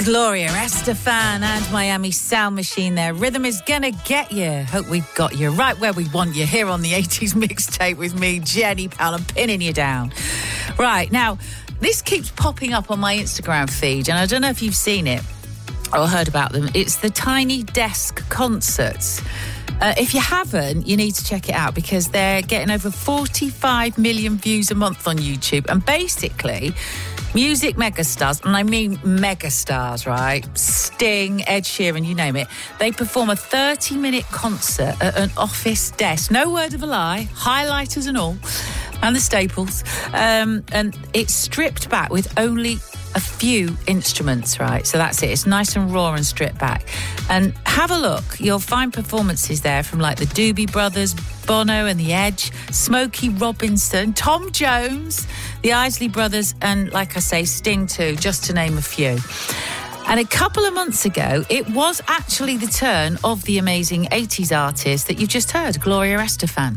Gloria Estefan and Miami Sound Machine there. Rhythm is gonna get you. Hope we've got you right where we want you here on the 80s mixtape with me, Jenny Powell. I'm pinning you down. Right, now, this keeps popping up on my Instagram feed, and I don't know if you've seen it or heard about them. It's the Tiny Desk concerts. If you haven't, you need to check it out because they're getting over 45 million views a month on YouTube. And basically, music megastars, and I mean megastars, right? Sting, Ed Sheeran, you name it. They perform a 30-minute concert at an office desk. No word of a lie, highlighters and all, and the staples. And it's stripped back with only a few instruments, right? So that's it. It's nice and raw and stripped back. And have a look. You'll find performances there from like the Doobie Brothers, Bono and The Edge, Smokey Robinson, Tom Jones, the Isley Brothers, and like I say, Sting too, just to name a few. And a couple of months ago, it was actually the turn of the amazing 80s artist that you just heard, Gloria Estefan.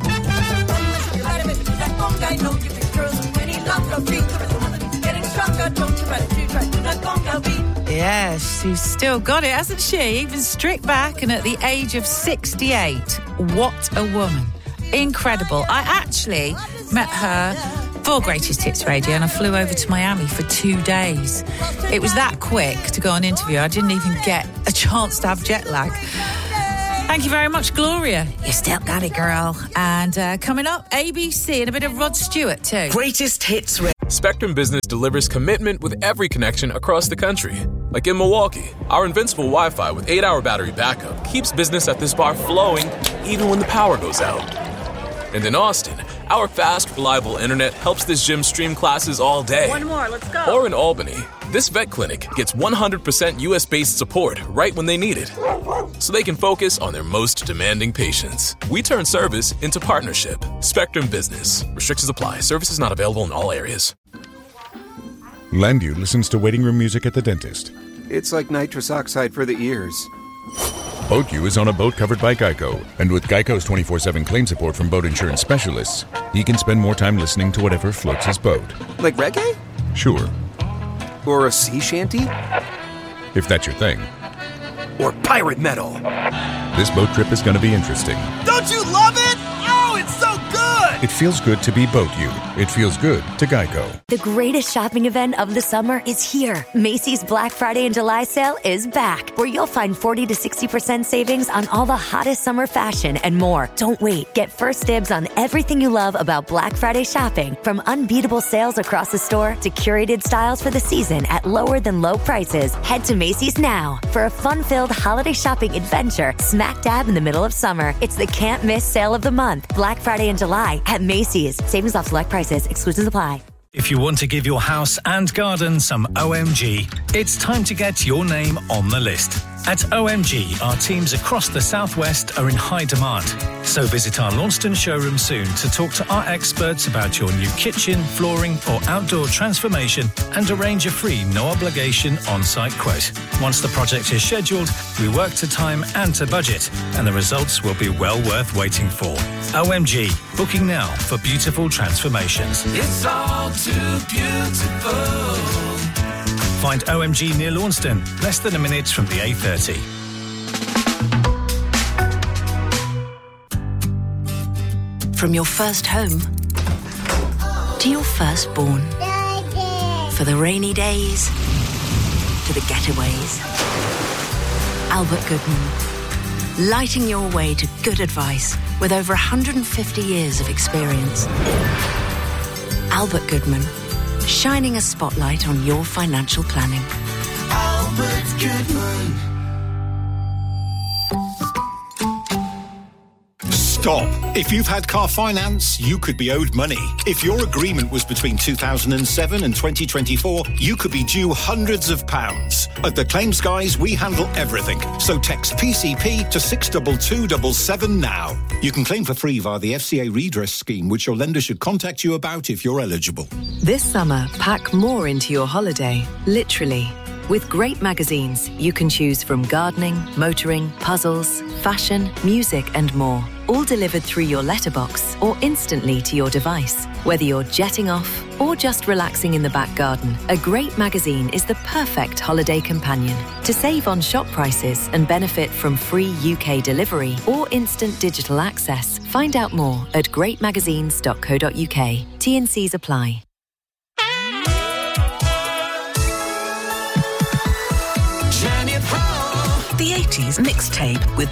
Yeah, she's still got it, hasn't she? Even stripped back and at the age of 68. What a woman. Incredible. I actually met her for Greatest Hits Radio and I flew over to Miami for 2 days. It was that quick to go on interview. I didn't even get a chance to have jet lag. Thank you very much, Gloria. You still got it, girl. And coming up, ABC and a bit of Rod Stewart too. Greatest Hits Radio. Spectrum Business delivers commitment with every connection across the country. Like in Milwaukee, our invincible Wi-Fi with 8-hour battery backup keeps business at this bar flowing even when the power goes out. And in Austin, our fast, reliable internet helps this gym stream classes all day. One more, let's go. Or in Albany, this vet clinic gets 100% US-based support right when they need it, so they can focus on their most demanding patients. We turn service into partnership. Spectrum Business. Restrictions apply. Services not available in all areas. Landu listens to waiting room music at the dentist. It's like nitrous oxide for the ears. BoatU is on a boat covered by Geico, and with Geico's 24/7 claim support from boat insurance specialists, he can spend more time listening to whatever floats his boat. Like reggae? Sure. Or a sea shanty? If that's your thing. Or pirate metal? This boat trip is going to be interesting. Don't you love it? Oh, it's so good! It feels good to be BoatU. It feels good to Geico. The greatest shopping event of the summer is here. Macy's Black Friday and July sale is back, where you'll find 40 to 60% savings on all the hottest summer fashion and more. Don't wait. Get first dibs on everything you love about Black Friday shopping, from unbeatable sales across the store to curated styles for the season at lower than low prices. Head to Macy's now for a fun-filled holiday shopping adventure smack dab in the middle of summer. It's the can't miss sale of the month. Black Friday and July at Macy's. Savings off select prices. Exclusions apply. If you want to give your house and garden some OMG, it's time to get your name on the list. At OMG, our teams across the Southwest are in high demand. So visit our Launceston showroom soon to talk to our experts about your new kitchen, flooring or outdoor transformation and arrange a free, no-obligation on-site quote. Once the project is scheduled, we work to time and to budget, and the results will be well worth waiting for. OMG, booking now for beautiful transformations. It's all too beautiful. Find OMG near Launceston, less than a minute from the A30. From your first home to your firstborn. For the rainy days to the getaways. Albert Goodman, lighting your way to good advice with over 150 years of experience. Albert Goodman, shining a spotlight on your financial planning. Albert Goodman. Stop. If you've had car finance, you could be owed money. If your agreement was between 2007 and 2024, you could be due hundreds of pounds. At the Claims Guys, we handle everything. So text PCP to 62277 now. You can claim for free via the FCA redress scheme, which your lender should contact you about if you're eligible. This summer, pack more into your holiday, literally. With great magazines, you can choose from gardening, motoring, puzzles, fashion, music and more. all delivered through your letterbox or instantly to your device. Whether you're jetting off or just relaxing in the back garden, a great magazine is the perfect holiday companion. To save on shop prices and benefit from free UK delivery or instant digital access, find out more at greatmagazines.co.uk. T&Cs apply. The 80s mixtape with